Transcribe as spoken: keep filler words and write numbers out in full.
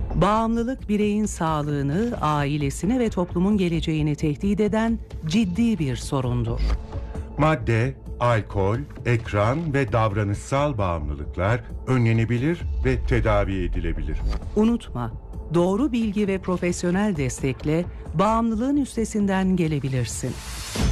Bağımlılık bireyin sağlığını, ailesini ve toplumun geleceğini tehdit eden ciddi bir sorundur. Madde, alkol, ekran ve davranışsal bağımlılıklar önlenebilir ve tedavi edilebilir. Unutma, doğru bilgi ve profesyonel destekle bağımlılığın üstesinden gelebilirsin.